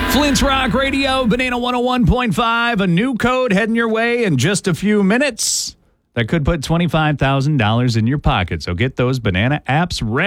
Flint's Rock Radio, Banana 101.5. A new code heading your way in just a few minutes that could put $25,000 in your pocket. So get those Banana apps ready.